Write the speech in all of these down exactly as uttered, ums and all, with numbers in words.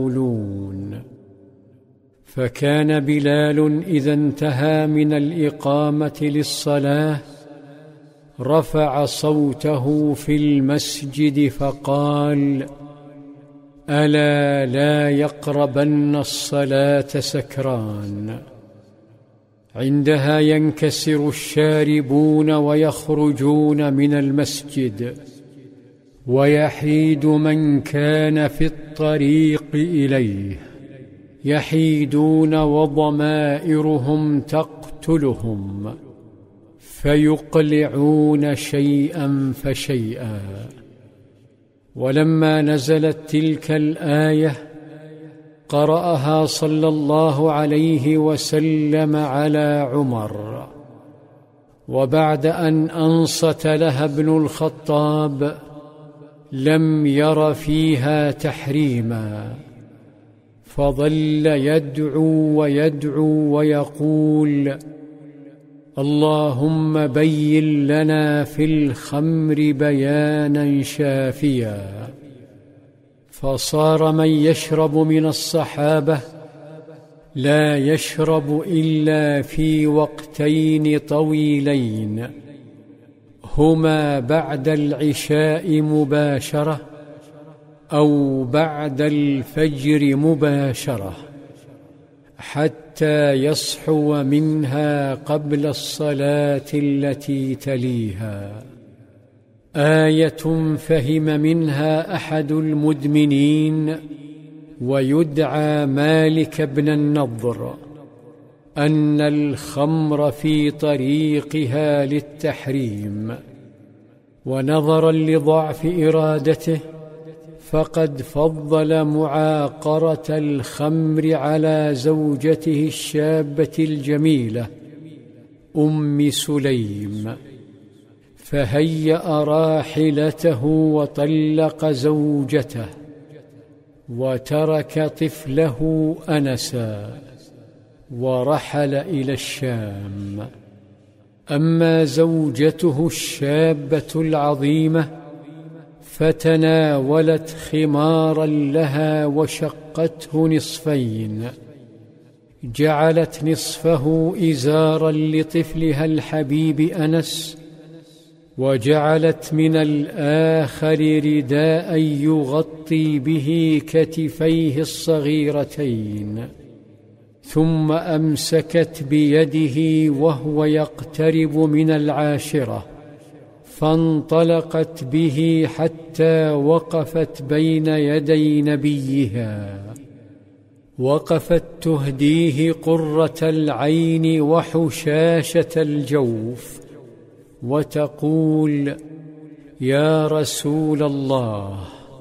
يقولون. فكان بلال إذا انتهى من الإقامة للصلاة رفع صوته في المسجد فقال: ألا لا يقربن الصلاة سكران. عندها ينكسر الشاربون ويخرجون من المسجد، ويحيد من كان في الطريق إليه، يحيدون وضمائرهم تقتلهم، فيقلعون شيئا فشيئا. ولما نزلت تلك الآية قرأها صلى الله عليه وسلم على عمر، وبعد أن أنصت لها ابن الخطاب لم ير فيها تحريما، فظل يدعو ويدعو ويقول: اللهم بين لنا في الخمر بيانا شافيا. فصار من يشرب من الصحابة لا يشرب إلا في وقتين طويلين، هما بعد العشاء مباشرة أو بعد الفجر مباشرة، حتى يصحو منها قبل الصلاة التي تليها. آية فهم منها أحد المدمنين ويدعى مالك بن النضر أن الخمر في طريقها للتحريم، ونظرا لضعف إرادته فقد فضل معاقرة الخمر على زوجته الشابة الجميلة أم سليم، فهيأ راحلته وطلق زوجته وترك طفله أنسا ورحل إلى الشام. أما زوجته الشابة العظيمة فتناولت خمارا لها وشقته نصفين، جعلت نصفه إزارا لطفلها الحبيب أنس، وجعلت من الآخر رداء يغطي به كتفيه الصغيرتين، ثم أمسكت بيده وهو يقترب من العاشرة، فانطلقت به حتى وقفت بين يدي نبيها، وقفت تهديه قرة العين وحشاشة الجوف وتقول: يا رسول الله،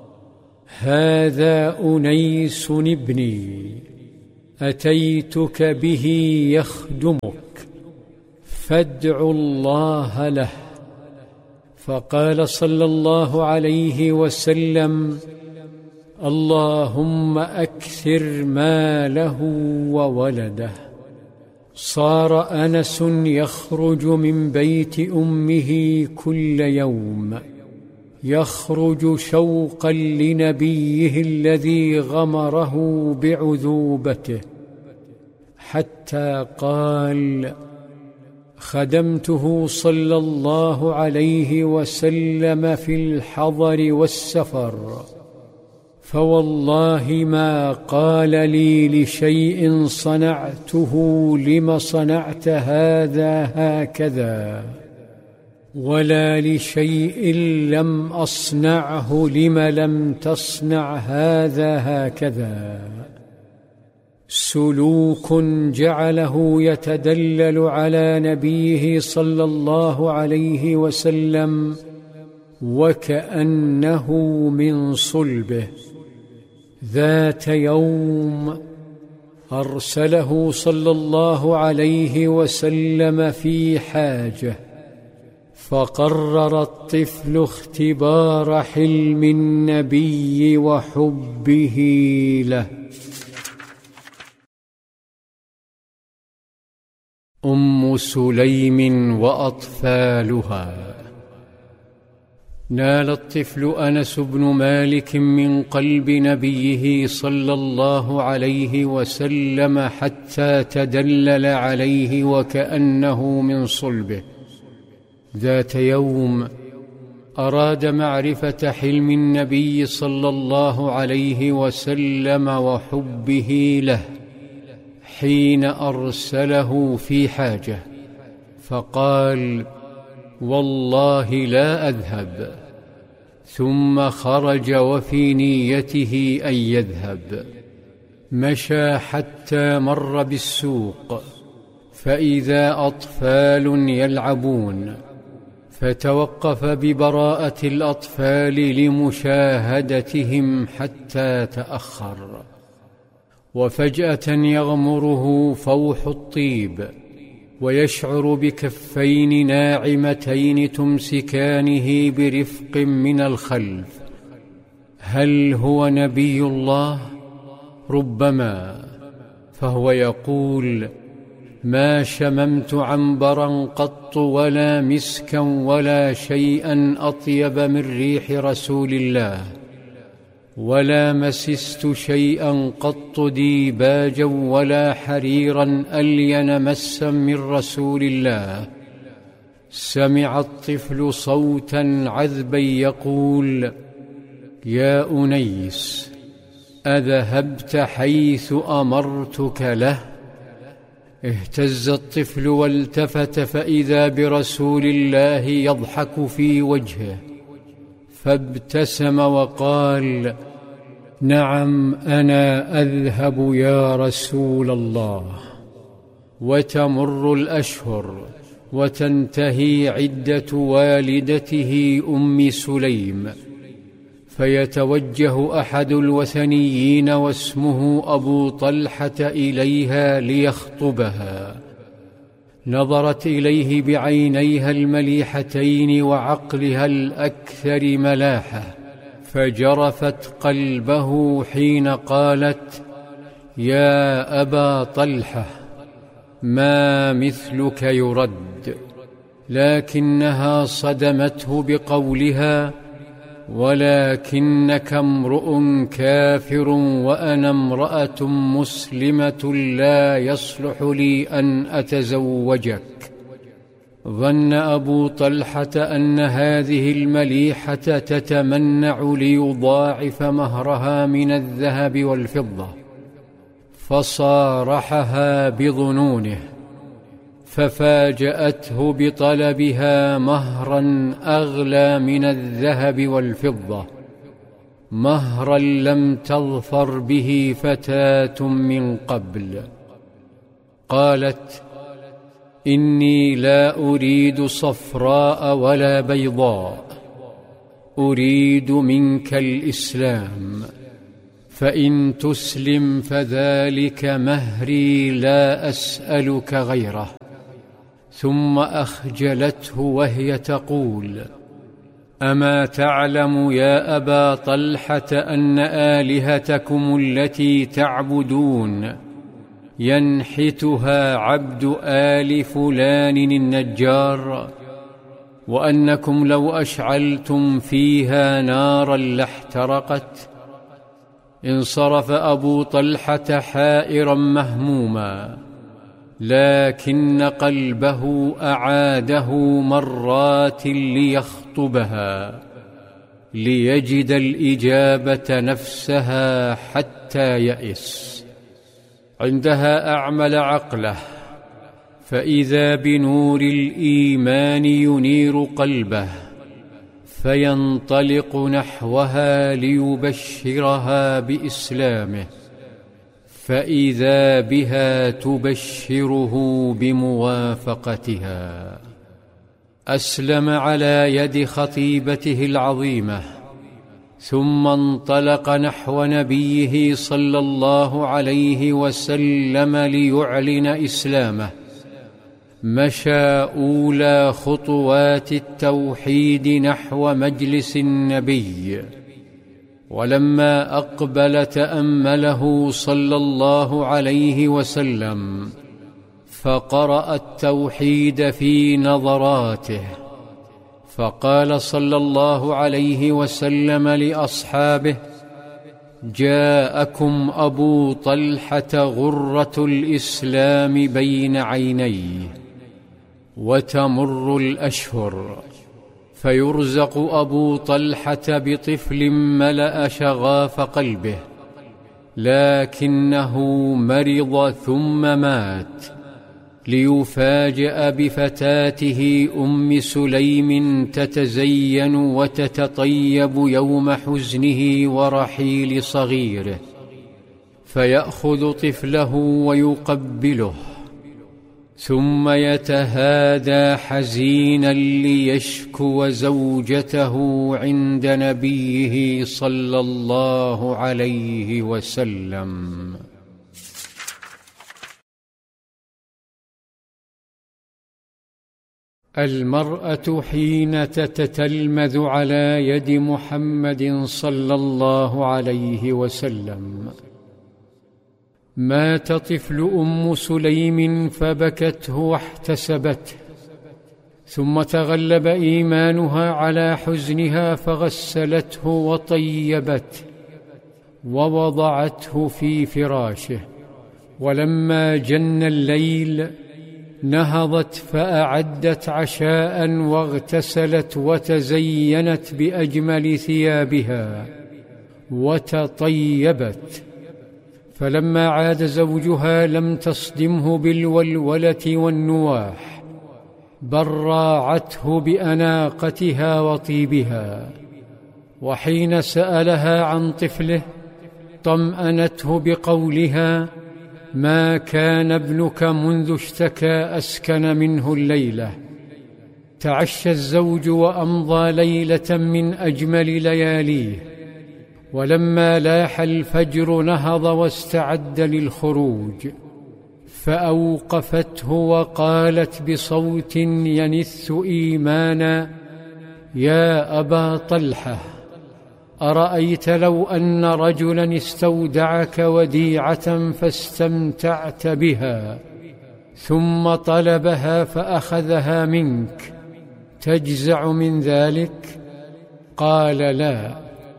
هذا أنيس ابني أتيتك به يخدمك، فادع الله له. فقال صلى الله عليه وسلم: اللهم أكثر ماله وولده. صار أنس يخرج من بيت أمه كل يوم، يخرج شوقا لنبيه الذي غمره بعذوبته، حتى قال: خدمته صلى الله عليه وسلم في الحضر والسفر، فوالله ما قال لي لشيء صنعته لم صنعت هذا هكذا، ولا لشيء لم أصنعه لم لم تصنع هذا هكذا. سلوك جعله يتدلل على نبيه صلى الله عليه وسلم وكأنه من صلبه. ذات يوم أرسله صلى الله عليه وسلم في حاجة، فقرر الطفل اختبار حلم النبي وحبه له. أم سليم وأطفالها. نال الطفل أنس بن مالك من قلب نبيه صلى الله عليه وسلم حتى تدلل عليه وكأنه من صلبه. ذات يوم أراد معرفة حلم النبي صلى الله عليه وسلم وحبه له حين أرسله في حاجة، فقال: والله لا أذهب، ثم خرج وفي نيته أن يذهب. مشى حتى مر بالسوق، فإذا أطفال يلعبون، فتوقف ببراءة الأطفال لمشاهدتهم حتى تأخر. وفجأة يغمره فوح الطيب، ويشعر بكفين ناعمتين تمسكانه برفق من الخلف. هل هو نبي الله؟ ربما. فهو يقول: ما شممت عنبرا قط ولا مسكا ولا شيئا أطيب من ريح رسول الله، ولا مسست شيئا قط ديباجا ولا حريرا ألين مسا من رسول الله. سمع الطفل صوتا عذبا يقول: يا أنيس، أذهبت حيث أمرتك له؟ اهتز الطفل والتفت، فإذا برسول الله يضحك في وجهه، فابتسم وقال: نعم، أنا أذهب يا رسول الله. وتمر الأشهر، وتنتهي عدة والدته أم سليم، فيتوجه أحد الوثنيين واسمه أبو طلحة إليها ليخطبها. نظرت إليه بعينيها المليحتين وعقلها الأكثر ملاحة، فجرفت قلبه حين قالت: يا أبا طلحة، ما مثلك يرد. لكنها صدمته بقولها: ولكنك امرؤ كافر وأنا امرأة مسلمة لا يصلح لي أن أتزوجك. ظن أبو طلحة أن هذه المليحة تتمنع ليضاعف مهرها من الذهب والفضة، فصارحها بظنونه، ففاجأته بطلبها مهرا أغلى من الذهب والفضة، مهرا لم تظفر به فتاة من قبل. قالت: إني لا أريد صفراء ولا بيضاء، أريد منك الإسلام، فإن تسلم فذلك مهري لا أسألك غيره. ثم أخجلته وهي تقول: أما تعلم يا أبا طلحة أن آلهتكم التي تعبدون ينحتها عبد آل فلان النجار، وأنكم لو أشعلتم فيها نارا لاحترقت؟ انصرف أبو طلحة حائرا مهموما، لكن قلبه أعاده مرات ليخطبها، ليجد الإجابة نفسها حتى يئس. عندها أعمل عقله، فإذا بنور الإيمان ينير قلبه، فينطلق نحوها ليبشرها بإسلامه، فإذا بها تبشره بموافقتها. أسلم على يد خطيبته العظيمة، ثم انطلق نحو نبيه صلى الله عليه وسلم ليعلن إسلامه. مشى أولى خطوات التوحيد نحو مجلس النبي، ولما أقبل تأمله صلى الله عليه وسلم، فقرأ التوحيد في نظراته، فقال صلى الله عليه وسلم لأصحابه: جاءكم أبو طلحة غرة الإسلام بين عينيه، وتمر الأشهر، فيرزق أبو طلحة بطفل ملأ شغاف قلبه، لكنه مرض ثم مات، ليفاجأ بفتاته أم سليم تتزين وتتطيب يوم حزنه ورحيل صغيره، فيأخذ طفله ويقبله، ثم يتهادى حزينا ليشكو زوجته عند نبيه صلى الله عليه وسلم. المرأة حين تتتلمذ على يد محمد صلى الله عليه وسلم. مات طفل أم سليم فبكته واحتسبته، ثم تغلب إيمانها على حزنها فغسلته وطيبته ووضعته في فراشه، ولما جن الليل نهضت فأعدت عشاء واغتسلت وتزينت بأجمل ثيابها وتطيبت، فلما عاد زوجها لم تصدمه بالولولة والنواح، بل راعته بأناقتها وطيبها، وحين سألها عن طفله طمأنته بقولها: ما كان ابنك منذ اشتكى أسكن منه الليلة. تعشى الزوج وأمضى ليلة من أجمل لياليه، ولما لاح الفجر نهض واستعد للخروج، فأوقفته وقالت بصوت ينث إيمانا: يا أبا طلحة، أرأيت لو أن رجلا استودعك وديعة فاستمتعت بها، ثم طلبها فأخذها منك، تجزع من ذلك؟ قال: لا.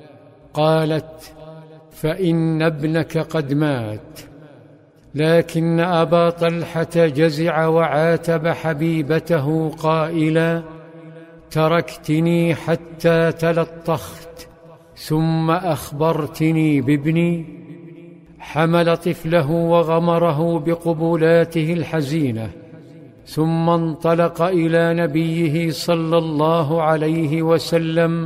قالت: فإن ابنك قد مات. لكن أبا طلحة جزع وعاتب حبيبته قائلا: تركتني حتى تلطخت ثم أخبرتني بابني؟ حمل طفله وغمره بقبلاته الحزينة، ثم انطلق إلى نبيه صلى الله عليه وسلم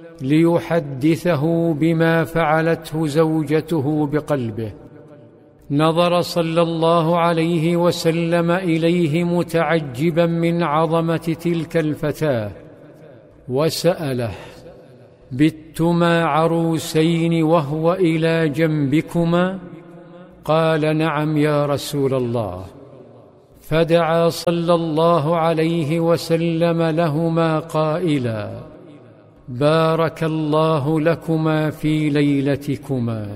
ليحدثه بما فعلته زوجته بقلبه. نظر صلى الله عليه وسلم إليه متعجبا من عظمة تلك الفتاة، وسأله: بتما عروسين وهو إلى جنبكما؟ قال: نعم يا رسول الله. فدعا صلى الله عليه وسلم لهما قائلا: بارك الله لكما في ليلتكما.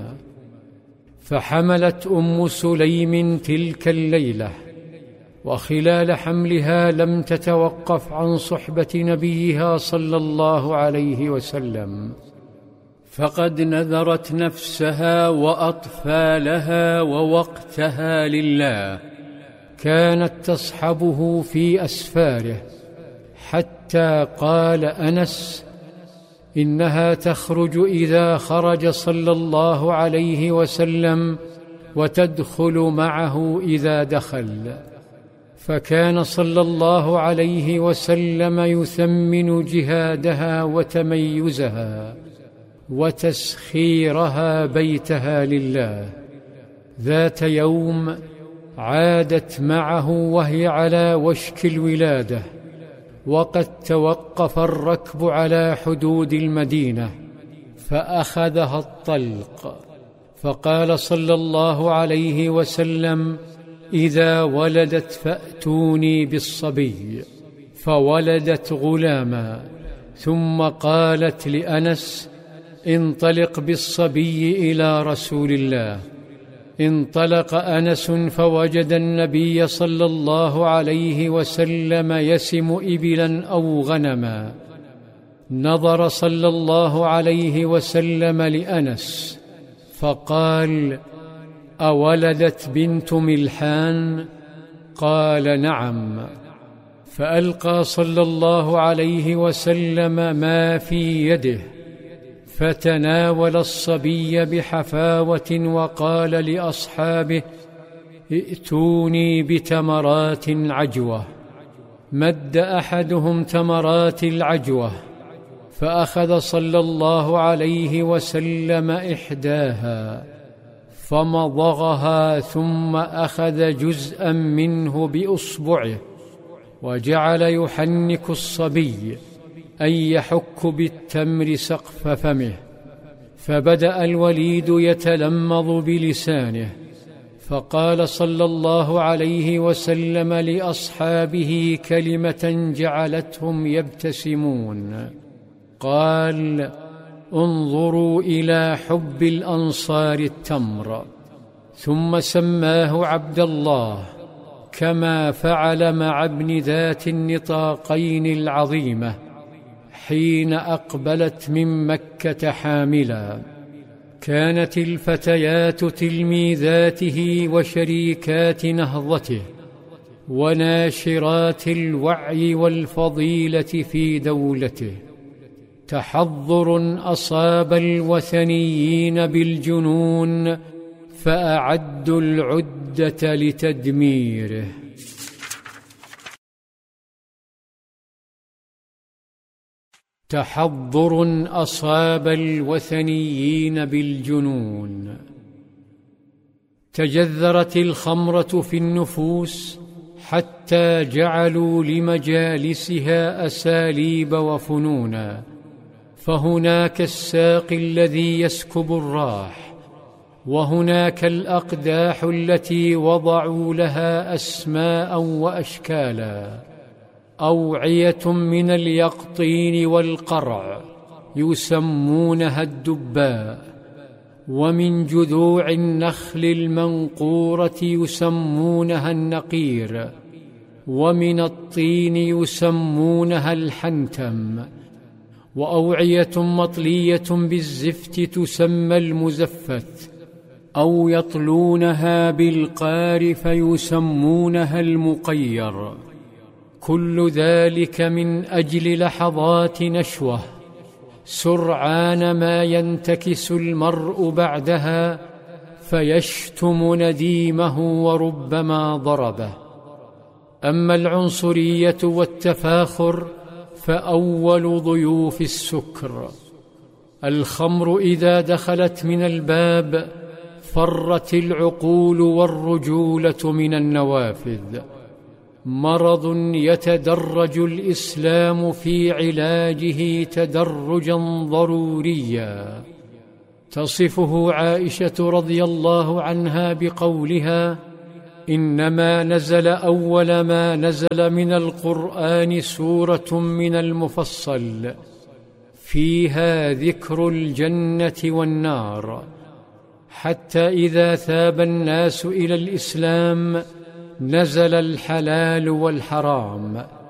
فحملت أم سليم تلك الليلة، وخلال حملها لم تتوقف عن صحبة نبيها صلى الله عليه وسلم، فقد نذرت نفسها وأطفالها ووقتها لله. كانت تصحبه في أسفاره، حتى قال أنس: إنها تخرج إذا خرج صلى الله عليه وسلم، وتدخل معه إذا دخل. فكان صلى الله عليه وسلم يثمن جهادها وتميزها وتسخيرها بيتها لله. ذات يوم عادت معه وهي على وشك الولادة، وقد توقف الركب على حدود المدينة، فأخذها الطلق، فقال صلى الله عليه وسلم: إذا ولدت فأتوني بالصبي. فولدت غلاما، ثم قالت لأنس: انطلق بالصبي إلى رسول الله. انطلق أنس فوجد النبي صلى الله عليه وسلم يسم إبلا أو غنما، نظر صلى الله عليه وسلم لأنس فقال: أولدت بنت ملحان؟ قال: نعم. فألقى صلى الله عليه وسلم ما في يده، فتناول الصبي بحفاوة وقال لأصحابه: ائتوني بتمرات عجوة. مد أحدهم تمرات العجوة، فأخذ صلى الله عليه وسلم إحداها فمضغها، ثم أخذ جزءا منه بإصبعه وجعل يحنك الصبي، أي يحك بالتمر سقف فمه. فبدأ الوليد يتلمض بلسانه، فقال صلى الله عليه وسلم لأصحابه كلمة جعلتهم يبتسمون، قال: انظروا إلى حب الأنصار التمر. ثم سماه عبد الله، كما فعل مع ابن ذات النطاقين العظيمة حين أقبلت من مكة حاملا. كانت الفتيات تلميذاته وشريكات نهضته وناشرات الوعي والفضيلة في دولته. تحضر أصاب الوثنيين بالجنون، فأعدوا العدة لتدميره. تحضر أصاب الوثنيين بالجنون. تجذرت الخمرة في النفوس حتى جعلوا لمجالسها أساليب وفنونا، فهناك الساقي الذي يسكب الراح، وهناك الأقداح التي وضعوا لها أسماء وأشكالا، أوعية من اليقطين والقرع يسمونها الدباء، ومن جذوع النخل المنقورة يسمونها النقير، ومن الطين يسمونها الحنتم، وأوعية مطلية بالزفت تسمى المزفت، أو يطلونها بالقار فيسمونها المقير. كل ذلك من أجل لحظات نشوة سرعان ما ينتكس المرء بعدها فيشتم نديمه وربما ضربه. أما العنصرية والتفاخر فأول ضيوف السكر. الخمر إذا دخلت من الباب فرت العقول والرجولة من النوافذ. مرض يتدرج الإسلام في علاجه تدرجا ضروريا. تصفه عائشة رضي الله عنها بقولها: إنما نزل أول ما نزل من القرآن سورة من المفصل فيها ذكر الجنة والنار، حتى إذا ثاب الناس إلى الإسلام نزل الحلال والحرام.